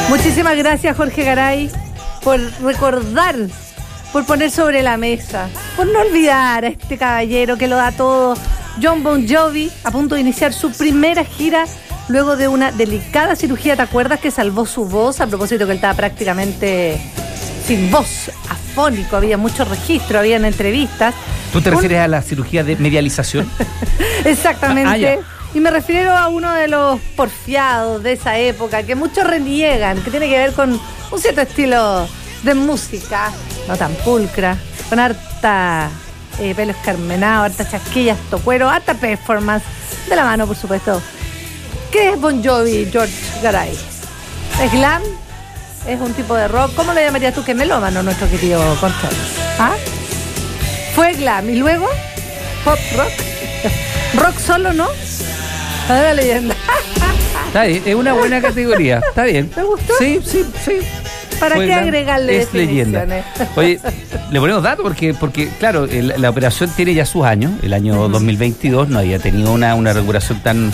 Muchísimas gracias, Jorge Garay, por recordar, por poner sobre la mesa, por no olvidar a este caballero que lo da todo. Jon Bon Jovi, a punto de iniciar su primera gira luego de una delicada cirugía. ¿Te acuerdas que salvó su voz? A propósito que él estaba prácticamente sin voz, afónico, había mucho registro, habían entrevistas. ¿Tú te refieres a la cirugía de medialización? Exactamente. Y me refiero a uno de los porfiados de esa época, que muchos reniegan, que tiene que ver con un cierto estilo de música, no tan pulcra, con harta pelo escarmenado, harta chasquilla, harto cuero, harta performance, de la mano, por supuesto. ¿Qué es Bon Jovi, George Garay? ¿Es glam? ¿Es un tipo de rock? ¿Cómo le llamarías tú, que melómano, nuestro querido Control? ¿Ah? Fue glam, y luego pop rock. Rock solo, ¿no? La leyenda. Está bien, es una buena categoría. Está bien. ¿Te gustó? Sí. ¿Para Fue qué gran, agregarle es leyenda? Oye, le ponemos datos porque claro, la operación tiene ya sus años. El año 2022 no había tenido una recuperación tan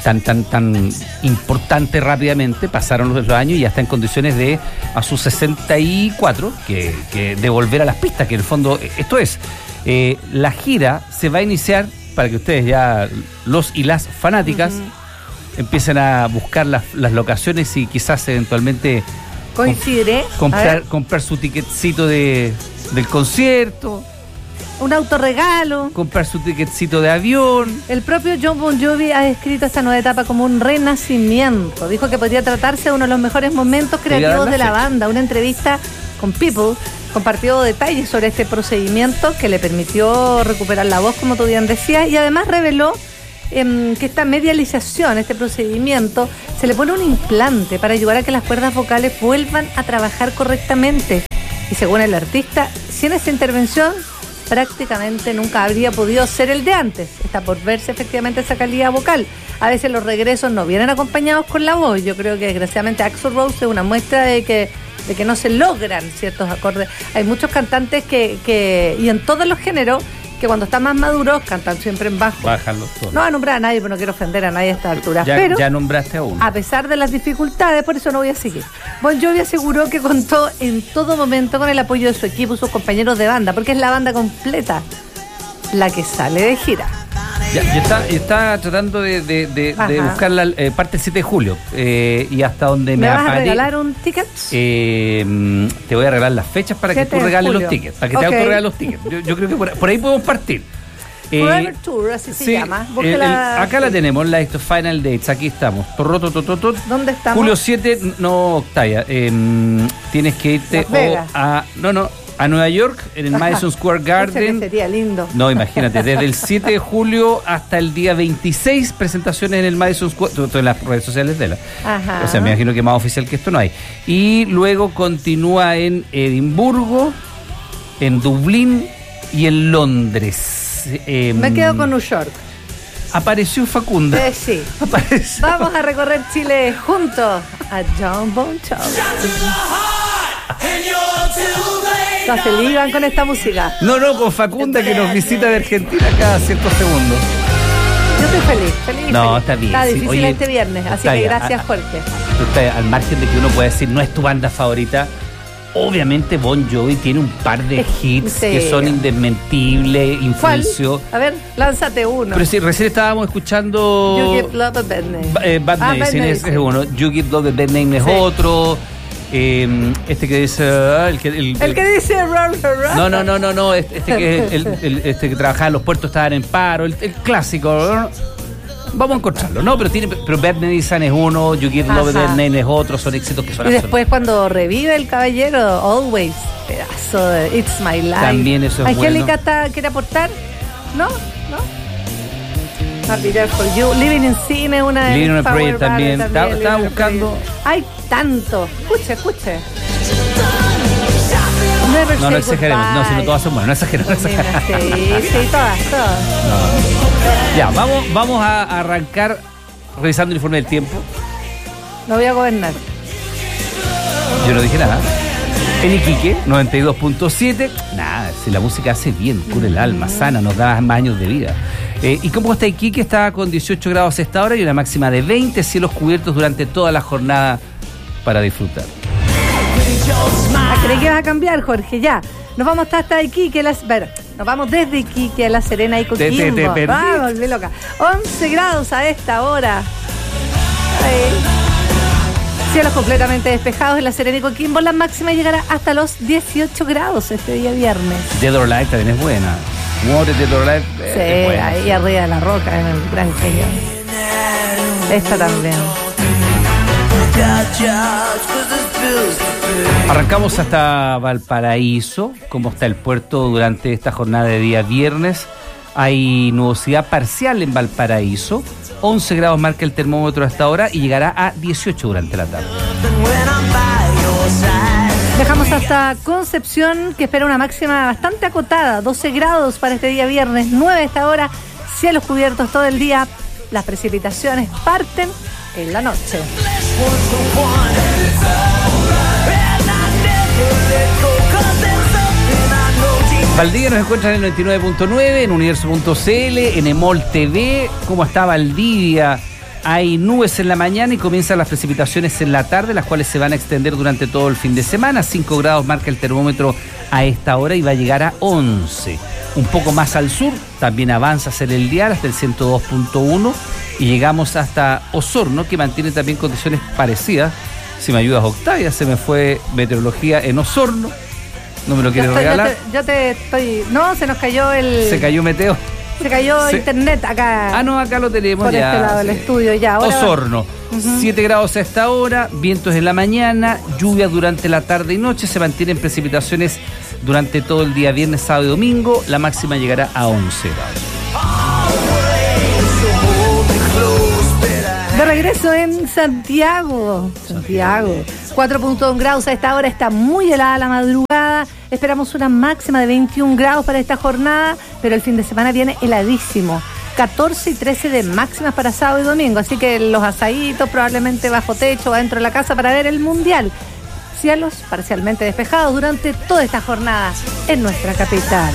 importante rápidamente. Pasaron los años y ya está en condiciones de, a sus 64, que de volver a las pistas, que en el fondo esto es. La gira se va a iniciar para que ustedes ya, los y las fanáticas, empiecen a buscar las locaciones y quizás eventualmente coincidiré. Comprar su ticketcito del concierto. Un autorregalo. Comprar su ticketcito de avión. El propio Jon Bon Jovi ha descrito esta nueva etapa como un renacimiento. Dijo que podría tratarse de uno de los mejores momentos creativos de la banda. Una entrevista con People compartió detalles sobre este procedimiento que le permitió recuperar la voz, como tú bien decías, y además reveló que esta medialización, este procedimiento, se le pone un implante para ayudar a que las cuerdas vocales vuelvan a trabajar correctamente. Y según el artista, sin esa intervención prácticamente nunca habría podido ser el de antes. Está por verse efectivamente esa calidad vocal. A veces los regresos no vienen acompañados con la voz. Yo creo que desgraciadamente Axl Rose es una muestra de que no se logran ciertos acordes. Hay muchos cantantes que y en todos los géneros, que cuando están más maduros cantan siempre en bajo. Bajan los tonos. No voy a nombrar a nadie, pero no quiero ofender a nadie a esta altura. Ya nombraste a uno. A pesar de las dificultades, por eso no voy a seguir. Bon Jovi aseguró que contó en todo momento con el apoyo de su equipo y sus compañeros de banda, porque es la banda completa la que sale de gira. Ya está tratando de buscar la parte del 7 de julio. Y hasta donde ¿Me vas a regalar un ticket? Te voy a regalar las fechas para que tú regales los tickets. Para que te autorregales los tickets. Yo creo que por ahí podemos partir. Forever Tour, así se llama. Acá la tenemos, la List of Final Dates. Aquí estamos. ¿Dónde estamos? Julio 7, no, Octavia. Tienes que irte a Nueva York, en el Madison Square Garden. Sería lindo. No, imagínate, desde el 7 de julio hasta el día 26, presentaciones en el Madison Square, en las redes sociales de la. Ajá. O sea, me imagino que más oficial que esto no hay. Y luego continúa en Edimburgo, en Dublín y en Londres. Me quedo con New York. Apareció Facunda. Sí. Apareció. Vamos a recorrer Chile junto a Jon Bon Jovi. ¿Estás feliz, Iván, con esta música? No, con Facunda, que nos visita de Argentina cada ciertos segundos. Yo estoy feliz. No, está bien. Está difícil Oye, este viernes, así que gracias, Jorge. Al margen de que uno puede decir no es tu banda favorita, obviamente Bon Jovi tiene un par de hits que son indesmentibles, influenció. ¿Cuál? A ver, lánzate uno. Pero sí, recién estábamos escuchando You Give Love a Bad Name. Bad Name es uno, You Give Love a Bad Name es otro. Este que dice el que dice no, este que trabajaba en los puertos, estaban en paro, el clásico, ¿no? Vamos a encontrarlo, ¿no? Pero Bad Medicine es uno, You Give Love a Bad Name es otro, son éxitos que son. Y después cuando revive el caballero, Always, pedazo de It's My Life. También eso es Angélica ¿quiere aportar? ¿No? Happy There For You, Living in Sin es una de Living in a Prayer también. Estaba buscando. Hay tanto. Escuche. No exageremos. No, si no todas son buenas. No exageremos. Sí, todas. No. Ya, vamos a arrancar revisando el informe del tiempo. No voy a gobernar. Yo no dije nada. En Iquique, 92.7. Nada, si la música hace bien, cura el alma, sana, nos da más años de vida. ¿Y cómo está Iquique? Está con 18 grados a esta hora y una máxima de 20, cielos cubiertos durante toda la jornada para disfrutar. ¿Crees que vas a cambiar, Jorge? Ya. Nos vamos hasta Iquique, nos vamos desde Iquique a La Serena y Coquimbo. Vamos, volví loca. 11 grados a esta hora. Cielos completamente despejados en La Serena y Coquimbo. La máxima llegará hasta los 18 grados este día viernes. Dead or Alive también es buena. Water Dead or Alive es buena. Ahí arriba de la roca, en el Gran Cañón. Esta también. Arrancamos hasta Valparaíso. ¿Cómo está el puerto durante esta jornada de día viernes? Hay nubosidad parcial en Valparaíso. 11 grados marca el termómetro hasta ahora y llegará a 18 durante la tarde. Dejamos hasta Concepción, que espera una máxima bastante acotada. 12 grados para este día viernes, 9 a esta hora. Cielos cubiertos todo el día. Las precipitaciones parten en la noche. Valdivia nos encuentran en el 99.9, en universo.cl, en Emol TV. ¿Cómo está Valdivia? Hay nubes en la mañana y comienzan las precipitaciones en la tarde, las cuales se van a extender durante todo el fin de semana. 5 grados marca el termómetro a esta hora y va a llegar a 11. Un poco más al sur, también avanza hacia el dial hasta el 102.1 y llegamos hasta Osorno, que mantiene también condiciones parecidas. Si me ayudas, Octavia, se me fue meteorología en Osorno. ¿No me lo quieres regalar? No, se nos cayó Se cayó Meteo. Se cayó internet acá. No, acá lo tenemos por ya. Por este lado del estudio ya. Ahora Osorno, 7 grados a esta hora, vientos en la mañana, lluvia durante la tarde y noche, se mantienen precipitaciones durante todo el día viernes, sábado y domingo, la máxima llegará a 11 grados. De regreso en Santiago. 4.1 grados a esta hora, está muy helada la madrugada. Esperamos una máxima de 21 grados para esta jornada, pero el fin de semana viene heladísimo. 14 y 13 de máximas para sábado y domingo, así que los asaditos probablemente bajo techo o dentro de la casa para ver el Mundial. Cielos parcialmente despejados durante toda esta jornada en nuestra capital.